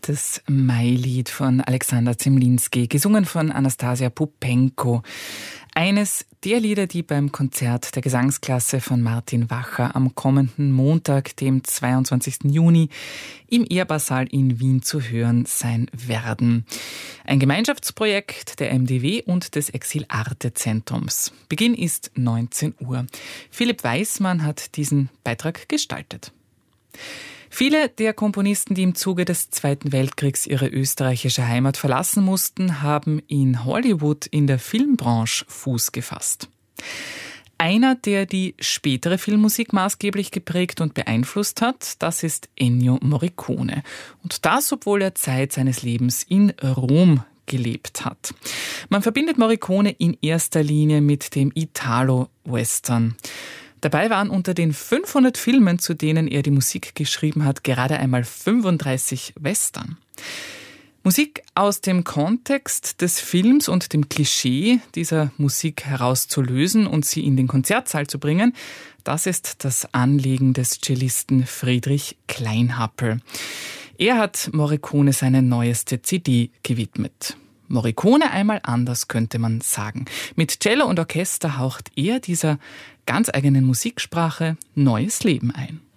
das Mailied von Alexander Zemlinsky, gesungen von Anastasia Pupenko. Eines der Lieder, die beim Konzert der Gesangsklasse von Martin Wacher am kommenden Montag, dem 22. Juni, im Ehrbarsaal in Wien zu hören sein werden. Ein Gemeinschaftsprojekt der MDW und des Exil-Arte-Zentrums. Beginn ist 19 Uhr. Philipp Weismann hat diesen Beitrag gestaltet. Viele der Komponisten, die im Zuge des Zweiten Weltkriegs ihre österreichische Heimat verlassen mussten, haben in Hollywood in der Filmbranche Fuß gefasst. Einer, der die spätere Filmmusik maßgeblich geprägt und beeinflusst hat, das ist Ennio Morricone. Und das, obwohl er Zeit seines Lebens in Rom gelebt hat. Man verbindet Morricone in erster Linie mit dem Italo-Western. Dabei waren unter den 500 Filmen, zu denen er die Musik geschrieben hat, gerade einmal 35 Western. Musik aus dem Kontext des Films und dem Klischee dieser Musik herauszulösen und sie in den Konzertsaal zu bringen, das ist das Anliegen des Cellisten Friedrich Kleinhappel. Er hat Morricone seine neueste CD gewidmet. Morricone einmal anders, könnte man sagen. Mit Cello und Orchester haucht er dieser ganz eigenen Musiksprache neues Leben ein.